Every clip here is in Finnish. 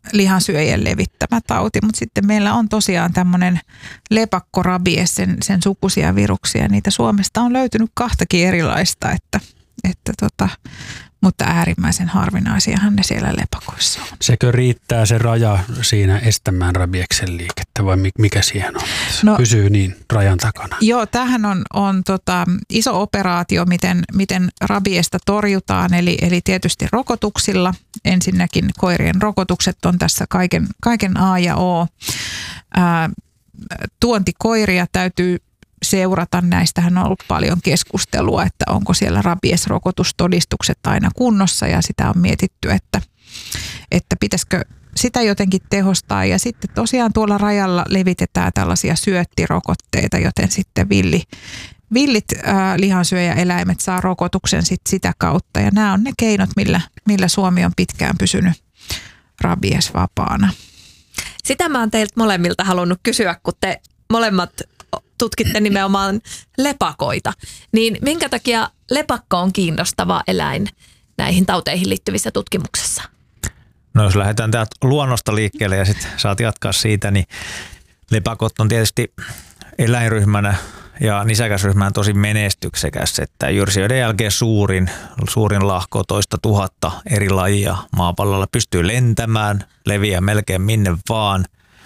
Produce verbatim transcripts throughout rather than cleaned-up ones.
lihansyöjien levittämä tauti, mutta sitten meillä on tosiaan tämmöinen lepakkorabies, sen, sen sukuisia viruksia. Niitä Suomesta on löytynyt kahtakin erilaista, että, että tota, mutta äärimmäisen harvinaisiahan ne siellä lepakoissa on. Sekö riittää se raja siinä estämään rabieksen liikettä vai mikä siihen on? No, pysyy niin rajan takana. Joo, tämähän on, on tota, iso operaatio, miten, miten rabiesta torjutaan, eli, eli tietysti rokotuksilla. Ensinnäkin koirien rokotukset on tässä kaiken, kaiken A ja O. Ää, tuontikoiria täytyy seurata. Näistähän on ollut paljon keskustelua, että onko siellä rabiesrokotustodistukset aina kunnossa ja sitä on mietitty, että, että pitäisikö sitä jotenkin tehostaa. Ja sitten tosiaan tuolla rajalla levitetään tällaisia syöttirokotteita, joten sitten villi, villit ää, lihansyöjäeläimet saa rokotuksen sit sitä kautta. Ja nämä on ne keinot, millä, millä Suomi on pitkään pysynyt rabiesvapaana. Sitä mä oon teiltä molemmilta halunnut kysyä, kun te molemmat tutkitte nimenomaan lepakoita, niin minkä takia lepakko on kiinnostava eläin näihin tauteihin liittyvissä tutkimuksissa? No jos lähdetään täältä luonnosta liikkeelle ja sitten saat jatkaa siitä, niin lepakot on tietysti eläinryhmänä ja nisäkäsryhmään tosi menestyksekäs, että jyrsijöiden jälkeen suurin, suurin lahko toista tuhatta eri lajia maapallolla pystyy lentämään, leviää melkein minne vaan.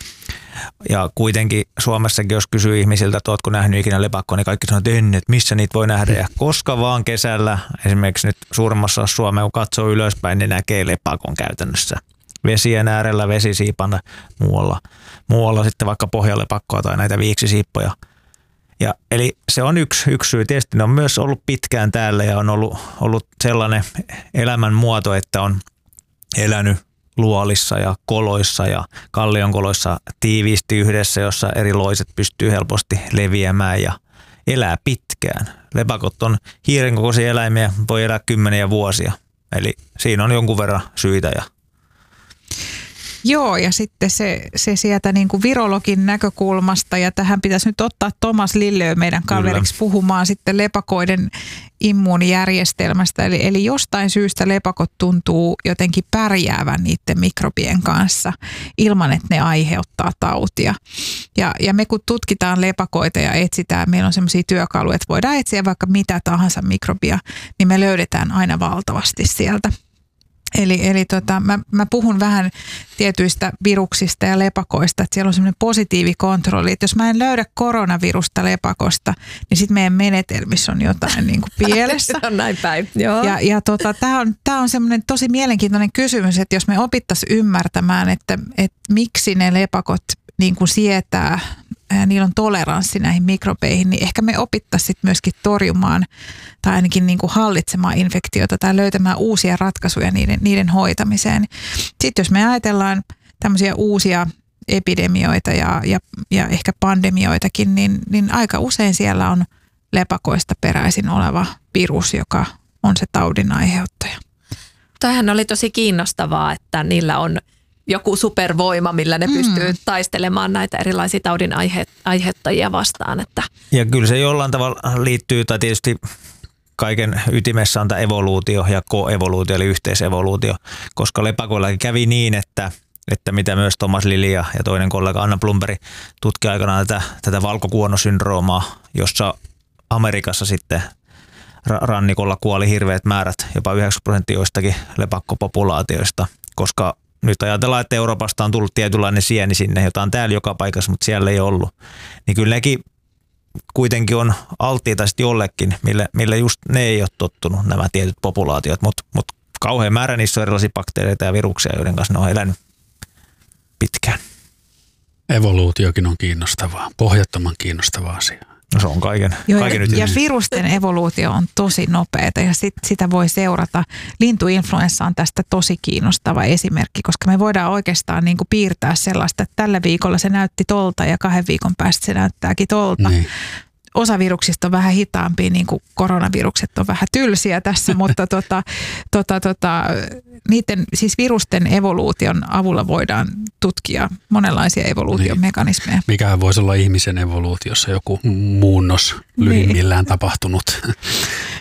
Ja kuitenkin Suomessakin, jos kysyy ihmisiltä, että ootko nähnyt ikinä lepakkoa, niin kaikki sanoo, että en, että missä niitä voi nähdä. Ja koska vaan kesällä, esimerkiksi nyt suurimmassa Suomessa, kun katsoo ylöspäin, niin näkee lepakon käytännössä. Vesien äärellä, vesisiipana, muualla, muualla sitten vaikka pohjalepakkoa tai näitä viiksisiippoja. Ja eli se on yksi, yksi syy. Tietysti ne on myös ollut pitkään täällä ja on ollut, ollut sellainen elämänmuoto, että on elänyt luolissa ja koloissa ja kallionkoloissa tiiviisti yhdessä, jossa eri loiset pystyy helposti leviämään ja elää pitkään. Lepakot on hiiren kokoisia eläimiä, voi elää kymmeniä vuosia. Eli siinä on jonkun verran syitä. Ja Joo, ja sitten se, se sieltä niin kuin virologin näkökulmasta, ja tähän pitäisi nyt ottaa Thomas Lilleö meidän kaveriksi Kyllä. puhumaan sitten lepakoiden immuunijärjestelmästä. Eli, eli jostain syystä lepakot tuntuu jotenkin pärjäävän niiden mikrobien kanssa ilman, että ne aiheuttaa tautia. Ja, ja me kun tutkitaan lepakoita ja etsitään, meillä on sellaisia työkaluja, että voidaan etsiä vaikka mitä tahansa mikrobia, niin me löydetään aina valtavasti sieltä. Eli, eli tota, mä, mä puhun vähän tietyistä viruksista ja lepakoista, että siellä on semmoinen positiivikontrolli, että jos mä en löydä koronavirusta lepakosta, niin sitten meidän menetelmissä on jotain niin kuin pielessä. Se on näin päin, joo. Ja, ja tota, tämä on, tää on semmoinen tosi mielenkiintoinen kysymys, että jos me opittaisiin ymmärtämään, että, että miksi ne lepakot niin kuin sietää, niillä on toleranssi näihin mikrobeihin, niin ehkä me opittaisiin myöskin torjumaan tai ainakin niin kuin hallitsemaan infektioita tai löytämään uusia ratkaisuja niiden, niiden hoitamiseen. Sitten jos me ajatellaan tämmöisiä uusia epidemioita ja, ja, ja ehkä pandemioitakin, niin, niin aika usein siellä on lepakoista peräisin oleva virus, joka on se taudin aiheuttaja. Toihan oli tosi kiinnostavaa, että niillä on joku supervoima, millä ne mm. pystyy taistelemaan näitä erilaisia taudin aihe- aiheuttajia vastaan. Että. Ja kyllä se jollain tavalla liittyy, tai tietysti kaiken ytimessä on tämä evoluutio ja koevoluutio, eli yhteisevoluutio, koska lepakoillakin kävi niin, että, että mitä myös Thomas Lilly ja toinen kollega Anna Blumberg tutki aikanaan tätä, tätä valkokuonosyndroomaa, jossa Amerikassa sitten rannikolla kuoli hirveät määrät, jopa yhdeksänkymmentä prosenttia joistakin lepakkopopulaatioista, koska nyt ajatellaan, että Euroopasta on tullut tietynlainen sieni sinne, jota on täällä joka paikassa, mutta siellä ei ollut. Niin kyllä nekin kuitenkin on alttiita sitten jollekin, mille, mille just ne ei ole tottunut nämä tietyt populaatiot, mutta mut kauhean määrä niissä on erilaisia bakteereita ja viruksia, joiden kanssa ne on elänyt pitkään. Evoluutiokin on kiinnostavaa, pohjattoman kiinnostava asia. No se on kaiken, Joo, kaiken ja, ja virusten evoluutio on tosi nopeata ja sit, sitä voi seurata. Lintuinfluenssa on tästä tosi kiinnostava esimerkki, koska me voidaan oikeastaan niin kuin piirtää sellaista, että tällä viikolla se näytti tolta ja kahden viikon päästä se näyttääkin tolta. Niin. Osa viruksista on vähän hitaampia, niin kuin koronavirukset on vähän tylsiä tässä, mutta tota, tota, tota, niiden, siis virusten evoluution avulla voidaan tutkia monenlaisia evoluutiomekanismeja. Niin. Mikähän voisi olla ihmisen evoluutiossa joku muunnos lyhimmillään niin. tapahtunut.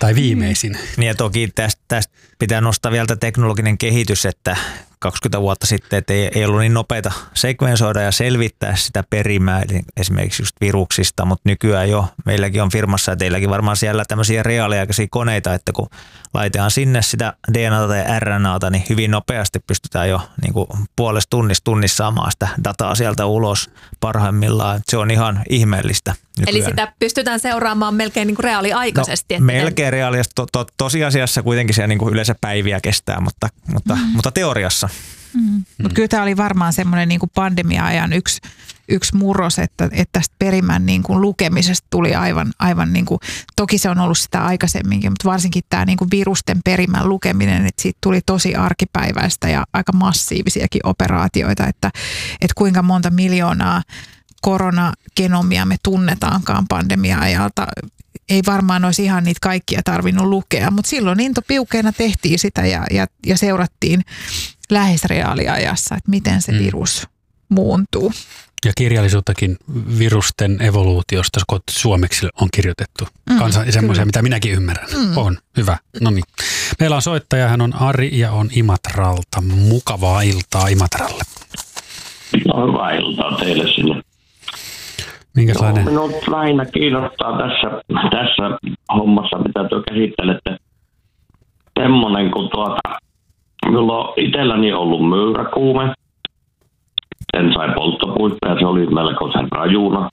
Tai viimeisin. Niin ja toki tästä, tästä pitää nostaa vielä tämä teknologinen kehitys, että kaksikymmentä vuotta sitten, että ei, ei ollut niin nopeita sekvensoida ja selvittää sitä perimää, eli esimerkiksi just viruksista, mutta nykyään jo meilläkin on firmassa ja teilläkin varmaan siellä tämmöisiä reaaliaikaisia koneita, että kun laitetaan sinne sitä D N A:ta tai R N A:ta, niin hyvin nopeasti pystytään jo niin kuin puolesta tunnissa tunnissa saamaan sitä dataa sieltä ulos parhaimmillaan. Se on ihan ihmeellistä nykyään. Eli sitä pystytään seuraamaan melkein niin kuin reaaliaikaisesti. No, melkein reaaliasti. To, to, tosiasiassa kuitenkin se niin kuin yleensä päiviä kestää, mutta, mutta, mm. mutta teoriassa. Mm. Mm. Mutta kyllä tämä oli varmaan semmoinen niin kuin pandemia-ajan yksi, yksi murros, että, että tästä perimän niin kuin lukemisesta tuli aivan, aivan niin kuin, toki se on ollut sitä aikaisemminkin, mutta varsinkin tämä niin kuin virusten perimän lukeminen, että siitä tuli tosi arkipäiväistä ja aika massiivisiakin operaatioita, että, että kuinka monta miljoonaa koronagenomia me tunnetaankaan pandemia-ajalta. Ei varmaan olisi ihan niitä kaikkia tarvinnut lukea, mutta silloin into piukeena tehtiin sitä ja, ja, ja seurattiin lähes reaaliajassa, että miten se virus mm. muuntuu. Ja kirjallisuuttakin virusten evoluutiosta suomeksi on kirjoitettu. Mm, Kansa, semmoisia, mitä minäkin ymmärrän. Mm. On. Hyvä. No niin. Meillä on soittaja, hän on Ari ja on Imatralta. Mukavaa iltaa Imatralle. No hyvää iltaa teille sinne. Minkälainen? No, minut lähinnä kiinnostaa tässä, tässä hommassa, mitä te käsittelette. Semmoinen, kun tuota, minulla on itselläni ollut myyräkuume. Sen sai polttopuista ja se oli melkoisen rajuna.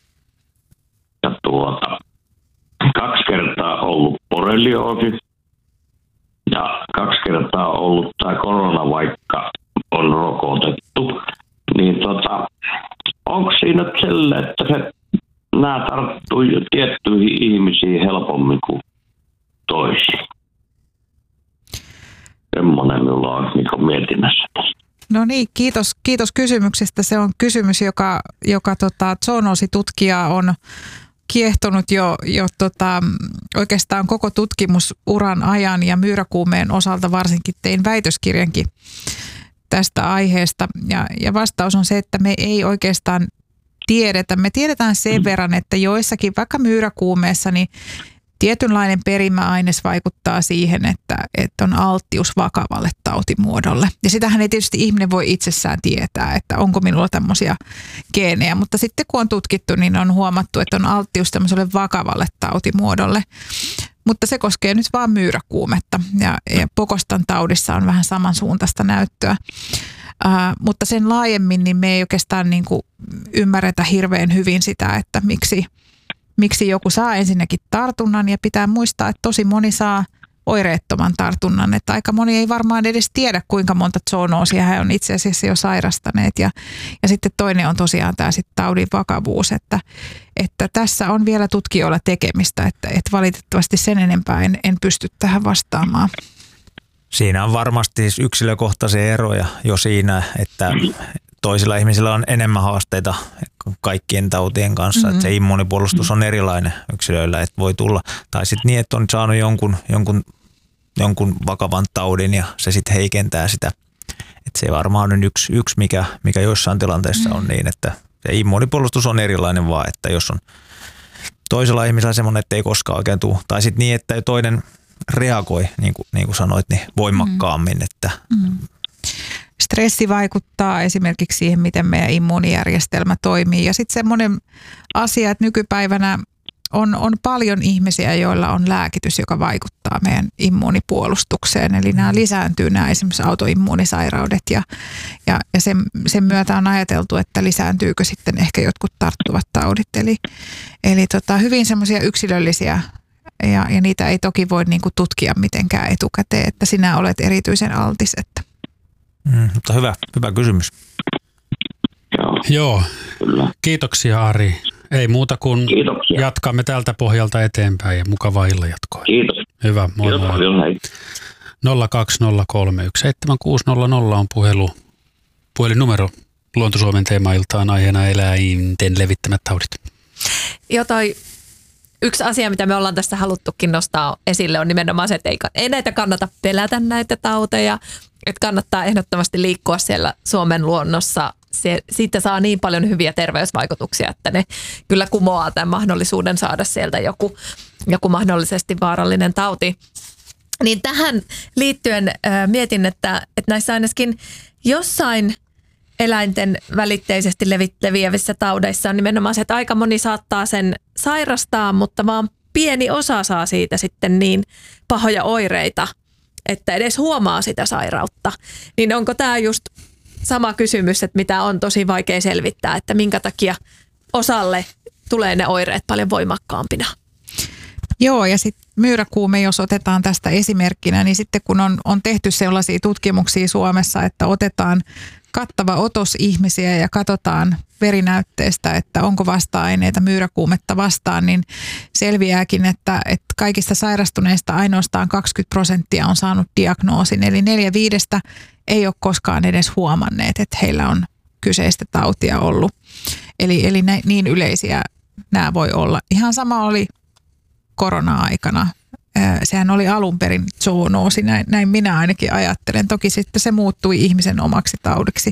Ja tuota, kaksi kertaa ollut borrelioosi ja kaksi kertaa ollut tämä korona, vaikka on rokotettu. Niin tota, onko siinä sille, että se, nämä tarttuu tiettyihin ihmisiin helpommin kuin toisiin? Semmoinen minulla on niin mietinnässä tästä. No niin, kiitos, kiitos kysymyksestä. Se on kysymys, joka, joka tota, zoonoositutkija on kiehtonut jo, jo tota, oikeastaan koko tutkimusuran ajan ja myyräkuumeen osalta varsinkin tein väitöskirjankin tästä aiheesta. Ja, ja vastaus on se, että me ei oikeastaan tiedetä. Me tiedetään sen verran, että joissakin, vaikka myyräkuumeessa, niin tietynlainen perimäaines vaikuttaa siihen, että, että on alttius vakavalle tautimuodolle. Ja sitähän ei tietysti ihminen voi itsessään tietää, että onko minulla tämmöisiä geenejä. Mutta sitten kun on tutkittu, niin on huomattu, että on alttius tämmöiselle vakavalle tautimuodolle. Mutta se koskee nyt vaan myyräkuumetta ja, ja Pokostan taudissa on vähän samansuuntaista näyttöä. Ää, mutta sen laajemmin niin me ei oikeastaan niin kuin ymmärretä hirveän hyvin sitä, että miksi, miksi joku saa ensinnäkin tartunnan ja pitää muistaa, että tosi moni saa oireettoman tartunnan. Että aika moni ei varmaan edes tiedä, kuinka monta zoonoosia he on itse asiassa jo sairastaneet. Ja, ja sitten toinen on tosiaan tämä sit taudin vakavuus, että, että tässä on vielä tutkijoilla tekemistä, että, että valitettavasti sen enempää en, en pysty tähän vastaamaan. Siinä on varmasti yksilökohtaisia eroja jo siinä, että toisilla ihmisillä on enemmän haasteita kaikkien tautien kanssa, mm-hmm. että se immuunipuolustus on erilainen yksilöillä, että voi tulla. Tai sitten niin, että on saanut jonkun, jonkun, jonkun vakavan taudin ja se sitten heikentää sitä. Että se varmaan on yksi, yksi mikä, mikä joissain tilanteissa on niin, että se immuunipuolustus on erilainen vaan, että jos on toisella ihmisellä semmoinen, että ei koskaan oikein tule. Tai sitten niin, että toinen reagoi, niin kuin, niin kuin sanoit, niin voimakkaammin. Että mm. Stressi vaikuttaa esimerkiksi siihen, miten meidän immuunijärjestelmä toimii. Ja sitten semmoinen asia, että nykypäivänä on, on paljon ihmisiä, joilla on lääkitys, joka vaikuttaa meidän immuunipuolustukseen. Eli nämä lisääntyy nämä esimerkiksi autoimmuunisairaudet ja, ja, ja sen, sen myötä on ajateltu, että lisääntyykö sitten ehkä jotkut tarttuvat taudit. Eli, eli tota, hyvin semmoisia yksilöllisiä ja, ja niitä ei toki voi niinku tutkia mitenkään etukäteen, että sinä olet erityisen altis. Että. Mm, mutta hyvä, hyvä kysymys. Joo. Joo. Kiitoksia Ari. Ei muuta kuin Kiitoksia. Jatkamme tältä pohjalta eteenpäin ja mukavaa illan jatkoa. Kiitos. Hyvä, moi Kiitos moi. paljon, hei. nolla kaksi nolla kolme yksi seitsemän kuusi nolla nolla on puhelu, puhelinnumero Luontosuomen teemailtaan aiheena eläinten levittämät taudit. Jo toi yksi asia, mitä me ollaan tässä haluttukin nostaa esille, on nimenomaan se, että ei, ei näitä kannata pelätä näitä tauteja. Että kannattaa ehdottomasti liikkua siellä Suomen luonnossa se, siitä saa niin paljon hyviä terveysvaikutuksia, että ne kyllä kumoaa tämän mahdollisuuden saada sieltä joku, joku mahdollisesti vaarallinen tauti. Niin tähän liittyen äh, mietin, että, että näissä ainakin jossain eläinten välitteisesti leviävissä taudeissa on nimenomaan se, että aika moni saattaa sen sairastaa, mutta vaan pieni osa saa siitä sitten niin pahoja oireita, että edes huomaa sitä sairautta. Niin onko tämä just sama kysymys, että mitä on tosi vaikea selvittää, että minkä takia osalle tulee ne oireet paljon voimakkaampina? Joo, ja sitten myyräkuume, jos otetaan tästä esimerkkinä, niin sitten kun on, on tehty sellaisia tutkimuksia Suomessa, että otetaan kattava otos ihmisiä ja katsotaan verinäytteestä, että onko vasta-aineita myyräkuumetta vastaan, niin selviääkin, että, että kaikista sairastuneista ainoastaan kaksikymmentä prosenttia on saanut diagnoosin, eli neljä viidestä ei ole koskaan edes huomanneet, että heillä on kyseistä tautia ollut. Eli, eli nä, niin yleisiä nämä voi olla. Ihan sama oli korona-aikana. Sehän oli alun perin zoonoosi, näin, näin minä ainakin ajattelen. Toki sitten se muuttui ihmisen omaksi taudiksi.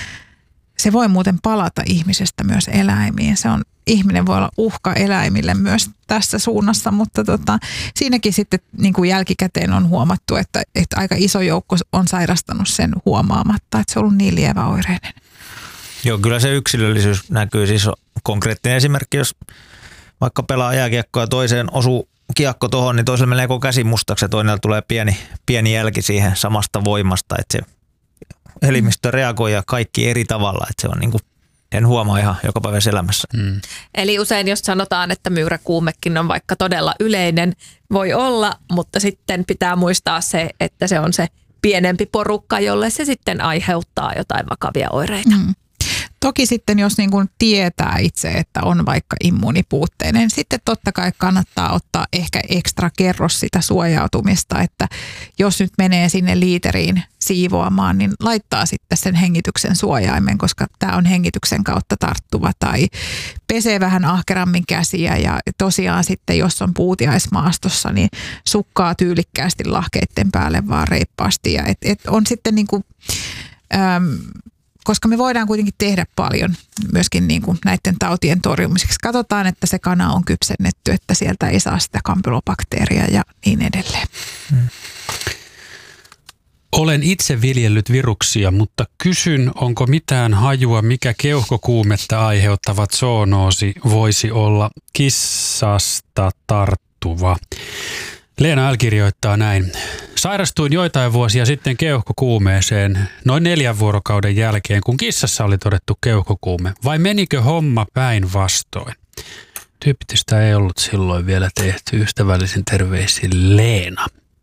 Se voi muuten palata ihmisestä myös eläimiin. Se on, ihminen voi olla uhka eläimille myös tässä suunnassa, mutta tota, siinäkin sitten niin kuin jälkikäteen on huomattu, että, että aika iso joukko on sairastanut sen huomaamatta, että se on ollut niin lieväoireinen. Joo, kyllä se yksilöllisyys näkyy. Siis on konkreettinen esimerkki, jos vaikka pelaa jääkiekkoa ja toiseen osuu kiekko tuohon, niin toiselle menee koko käsi mustaksi ja toisella tulee pieni, pieni jälki siihen samasta voimasta, että se elimistö reagoi ja kaikki eri tavalla, että se on niin kuin, en huomaa ihan joka päivässä elämässä. Mm. Eli usein jos sanotaan, että myyräkuumekin on vaikka todella yleinen, voi olla, mutta sitten pitää muistaa se, että se on se pienempi porukka, jolle se sitten aiheuttaa jotain vakavia oireita. Mm. Toki sitten, jos niin kuin tietää itse, että on vaikka immuunipuutteinen, niin sitten totta kai kannattaa ottaa ehkä ekstra kerros sitä suojautumista, että jos nyt menee sinne liiteriin siivoamaan, niin laittaa sitten sen hengityksen suojaimen, koska tämä on hengityksen kautta tarttuva, tai pesee vähän ahkerammin käsiä ja tosiaan sitten, jos on puutiaismaastossa, niin sukkaa tyylikkäästi lahkeiden päälle vaan reippaasti ja et, et on sitten niin kuin äm, koska me voidaan kuitenkin tehdä paljon myöskin niin kuin näiden tautien torjumiseksi. Katsotaan, että se kana on kypsennetty, että sieltä ei saa sitä kampylobakteeria ja niin edelleen. Hmm. Olen itse viljellyt viruksia, mutta kysyn, onko mitään hajua, mikä keuhkokuumetta aiheuttava zoonoosi voisi olla kissasta tarttuva. Leena L. kirjoittaa näin. Sairastuin joitain vuosia sitten keuhkokuumeeseen noin neljän vuorokauden jälkeen, kun kissassa oli todettu keuhkokuume. Vai menikö homma päinvastoin? Tyyppitistä ei ollut silloin vielä tehty. Ystävällisin terveisin Leena.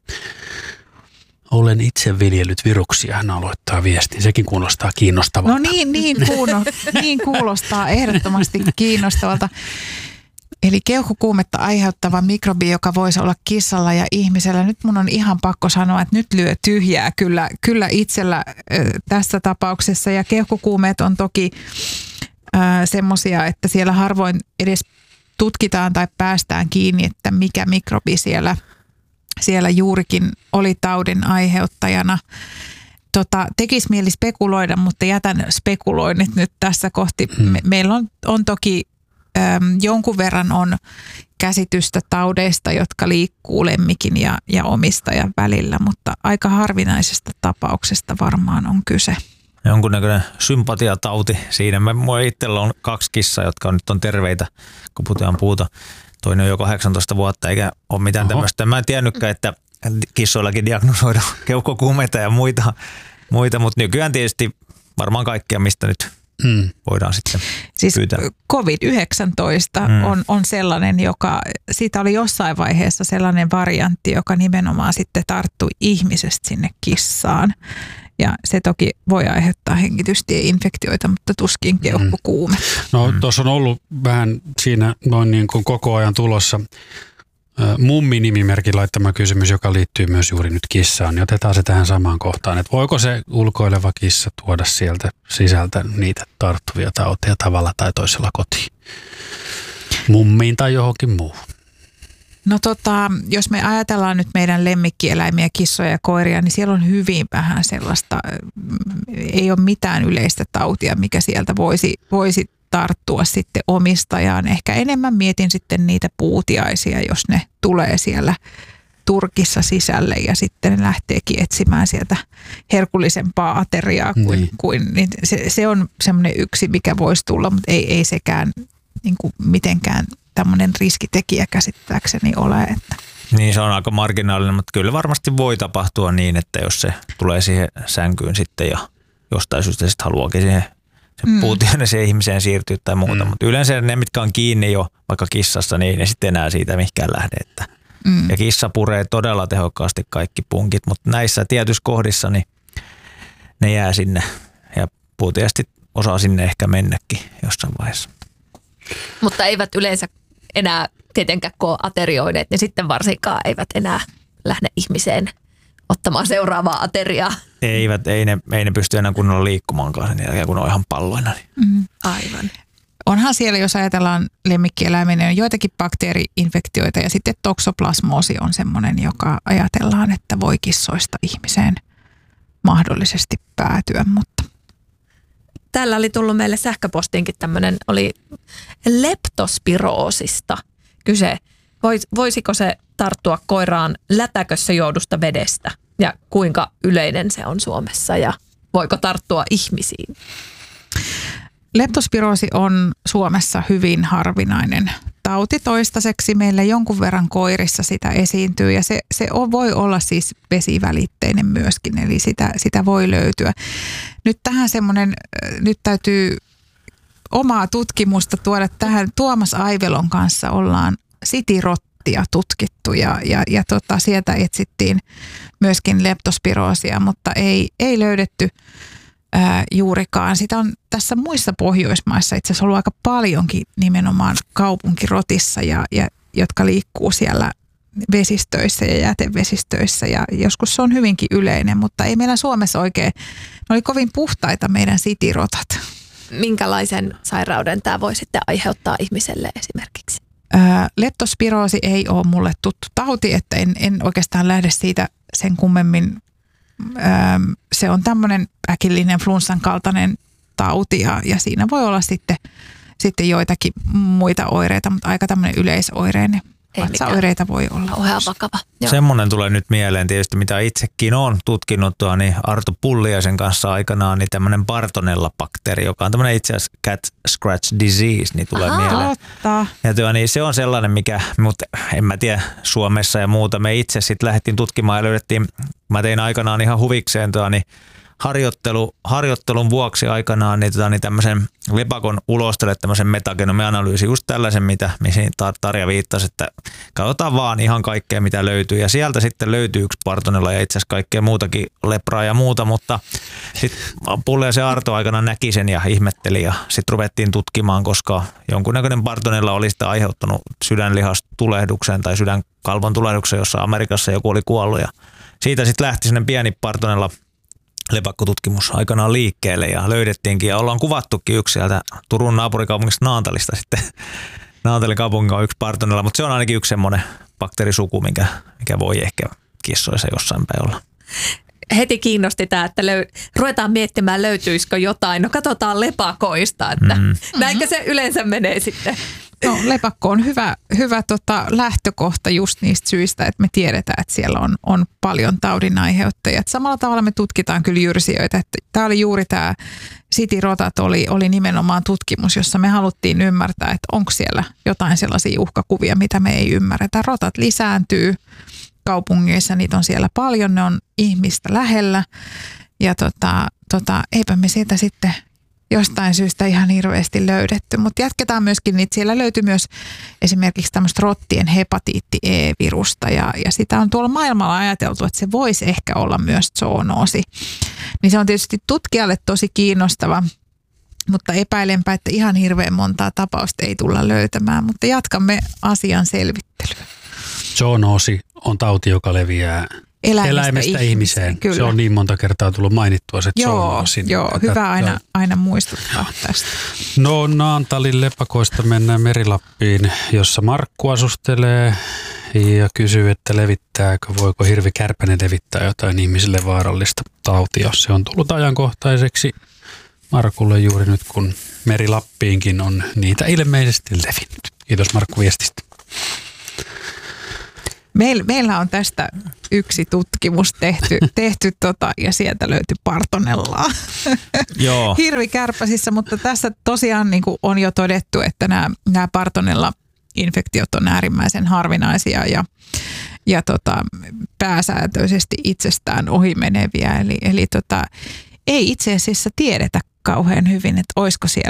Olen itse viljellyt viruksia, hän aloittaa viestin. Sekin kuulostaa kiinnostavalta. No niin, niin, kuulo, niin kuulostaa ehdottomasti kiinnostavalta. Eli keuhkokuumetta aiheuttava mikrobi, joka voisi olla kissalla ja ihmisellä. Nyt mun on ihan pakko sanoa, että nyt lyö tyhjää kyllä, kyllä itsellä äh, tässä tapauksessa. Ja keuhkokuumeet on toki äh, semmoisia, että siellä harvoin edes tutkitaan tai päästään kiinni, että mikä mikrobi siellä, siellä juurikin oli taudin aiheuttajana. Tota, tekisi mieli spekuloida, mutta jätän spekuloinnit nyt tässä kohti. Hmm. Me, meillä on, on toki jonkun verran on käsitystä taudeista, jotka liikkuu lemmikin ja, ja omistajan välillä, mutta aika harvinaisesta tapauksesta varmaan on kyse. Jonkunnäköinen sympatiatauti siinä. Minulla itsellä on kaksi kissaa, jotka on, nyt on terveitä, kun puhutaan puuta. Toinen on jo kahdeksantoista vuotta, eikä ole mitään tämmöistä. Mä en tiennytkään, että kissoillakin diagnosoidaan keuhkokuumeita ja muita, muita, mutta nykyään tietysti varmaan kaikkia, mistä nyt Hmm. voidaan sitten siis pyytää. covid yhdeksäntoista hmm. on, on sellainen, joka, siitä oli jossain vaiheessa sellainen variantti, joka nimenomaan sitten tarttui ihmisestä sinne kissaan. Ja se toki voi aiheuttaa hengitystieinfektioita, mutta tuskin keuhkokuumetta. No tuossa on ollut vähän siinä noin niin kuin koko ajan tulossa mummi-nimimerkin laittama kysymys, joka liittyy myös juuri nyt kissaan, niin otetaan se tähän samaan kohtaan, että voiko se ulkoileva kissa tuoda sieltä sisältä niitä tarttuvia tauteja tavalla tai toisella kotiin, mummiin tai johonkin muuhun? No tota, jos me ajatellaan nyt meidän lemmikkieläimiä, kissoja ja koiria, niin siellä on hyvin vähän sellaista, ei ole mitään yleistä tautia, mikä sieltä voisi, voisi tarttua sitten omistajaan. Ehkä enemmän mietin sitten niitä puutiaisia, jos ne tulee siellä turkissa sisälle ja sitten ne lähteekin etsimään sieltä herkullisempaa ateriaa kuin, niin. kuin niin se, se on semmoinen yksi, mikä voisi tulla, mutta ei, ei sekään niin kuin mitenkään tämmöinen riskitekijä käsittääkseni ole. Että. Niin se on aika marginaalinen, mutta kyllä varmasti voi tapahtua niin, että jos se tulee siihen sänkyyn sitten ja jostain syystä sitten haluakin siihen se mm. puutiainen siihen ihmiseen siirtyy tai muuta, mm. mutta yleensä ne, mitkä on kiinni jo vaikka kissassa, niin ei ne sitten enää siitä mihinkään lähde. Että. Mm. Ja kissa puree todella tehokkaasti kaikki punkit, mutta näissä tietyissä kohdissa niin ne jää sinne ja puutiaisesti osaa sinne ehkä mennäkin jossain vaiheessa. Mutta eivät yleensä enää tietenkään kun aterioineet, niin sitten varsinkaan eivät enää lähde ihmiseen ottamaan seuraavaa ateriaa. Eivät, ei ne, ei ne pysty enää kunnolla liikkumaankaan sen jälkeen, kun on ihan palloina. Niin. Mm. Aivan. Onhan siellä, jos ajatellaan lemmikkieläimiä, niin on joitakin bakteeri-infektioita ja sitten toksoplasmoosi on semmoinen, joka ajatellaan, että voi kissoista ihmiseen mahdollisesti päätyä, mutta täällä oli tullut meille sähköpostiinkin tämmöinen, oli leptospiroosista kyse. Vois, voisiko se tarttua koiraan lätäkössä juodusta vedestä ja kuinka yleinen se on Suomessa ja voiko tarttua ihmisiin? Leptospiroosi on Suomessa hyvin harvinainen tauti toistaiseksi. Meillä jonkun verran koirissa sitä esiintyy ja se, se on, voi olla siis vesivälitteinen myöskin, eli sitä, sitä voi löytyä. Nyt tähän semmoinen, nyt täytyy omaa tutkimusta tuoda tähän. Tuomas Aivelon kanssa ollaan sitirottia tutkittu ja, ja, ja tota, sieltä etsittiin myöskin leptospiroosia, mutta ei, ei löydetty ää, juurikaan. Sitä on tässä muissa Pohjoismaissa itse asiassa ollut aika paljonkin nimenomaan kaupunkirotissa, ja, ja, jotka liikkuu siellä vesistöissä ja jätevesistöissä ja joskus se on hyvinkin yleinen, mutta ei meillä Suomessa oikein, ne oli kovin puhtaita meidän sitirotat. Minkälaisen sairauden tämä voi sitten aiheuttaa ihmiselle esimerkiksi? Ää, leptospiroosi ei ole mulle tuttu tauti, että en, en oikeastaan lähde siitä sen kummemmin. Ää, se on tämmöinen äkillinen flunssan kaltainen tauti ja, ja siinä voi olla sitten, sitten joitakin muita oireita, mutta aika tämmöinen yleisoireinen. Vatsaoireita voi olla. Kauhean vakava. Joo. Semmoinen tulee nyt mieleen tietysti, mitä itsekin olen tutkinut tuo, niin Arto Pulliaisen kanssa aikanaan, niin tämmöinen Bartonella-bakteeri, joka on tämmöinen itse asiassa cat scratch disease, niin tulee Aha, mieleen. Totta. Ja tuo, niin se on sellainen, mikä, mutta en mä tiedä, Suomessa ja muuta, me itse sitten lähdettiin tutkimaan ja löydettiin, mä tein aikanaan ihan huvikseen tuo, niin Harjoittelu, harjoittelun vuoksi aikanaan niin, tota, niin tämmöisen lepakon ulostelle tämmöisen metagenomianalyysin, just tällaisen, mitä mihin Tarja viittasi, että katsotaan vaan ihan kaikkea, mitä löytyy. Ja sieltä sitten löytyy yksi Bartonella ja itse asiassa kaikkea muutakin lepraa ja muuta, mutta sitten Pulle ja se Arto aikana näki sen ja ihmetteli ja sitten ruvettiin tutkimaan, koska jonkunnäköinen Bartonella oli sitä aiheuttanut sydänlihastulehdukseen tai sydänkalvon tulehdukseen, jossa Amerikassa joku oli kuollut ja siitä sitten lähti sellainen pieni Bartonella lepakkotutkimus aikanaan liikkeelle ja löydettiinkin ja ollaan kuvattukin yksi sieltä Turun naapurikaupungista Naantalista sitten. Naantalin kaupunki on yksi Bartonella, mutta se on ainakin yksi semmoinen bakteerisuku, mikä, mikä voi ehkä kissoissa jossain päin olla. Heti kiinnosti tämä, että löy- ruvetaan miettimään, löytyisikö jotain. No katsotaan lepakoista, että mm. näinkö se yleensä menee sitten. No, lepakko on hyvä, hyvä tota, lähtökohta just niistä syistä, että me tiedetään, että siellä on, on paljon taudin aiheuttajia. Samalla tavalla me tutkitaan kyllä jyrsijöitä. Tämä oli juuri tämä City-rotat oli, oli nimenomaan tutkimus, jossa me haluttiin ymmärtää, että onko siellä jotain sellaisia uhkakuvia, mitä me ei ymmärretä. Rotat lisääntyy kaupungeissa, niitä on siellä paljon, ne on ihmistä lähellä ja tota, tota, eipä me sieltä sitten jostain syystä ihan hirveästi löydetty, mutta jatketaan myöskin niitä. Siellä löytyy myös esimerkiksi tämmöistä rottien hepatiitti E-virusta ja, ja sitä on tuolla maailmalla ajateltu, että se voisi ehkä olla myös zoonoosi. Niin se on tietysti tutkijalle tosi kiinnostava, mutta epäilenpä, että ihan hirveän montaa tapausta ei tulla löytämään, mutta jatkamme asian selvittelyä. Zoonoosi on tauti, joka leviää eläimestä, eläimestä ihmiseen. ihmiseen. Kyllä. Se on niin monta kertaa tullut mainittua se zoonoosin. Joo, joo, hyvä aina, aina muistuttaa tästä. No Naantalin lepakoista mennään Merilappiin, jossa Markku asustelee ja kysyy, että levittääkö, voiko hirvikärpänen levittää jotain ihmisille vaarallista tautia. Se on tullut ajankohtaiseksi Markulle juuri nyt, kun Meri Lappiinkin on niitä ilmeisesti levinnyt. Kiitos Markku viestistä. Meil, meillä on tästä yksi tutkimus tehty, tehty tota, ja sieltä löytyi Bartonellaa Joo. hirvikärpäsissä, mutta tässä tosiaan niin kuin on jo todettu, että nämä, nämä Bartonella-infektiot on äärimmäisen harvinaisia ja, ja tota, pääsääntöisesti itsestään ohimeneviä. Eli, eli tota, ei itse asiassa tiedetä kauhean hyvin, että olisiko siellä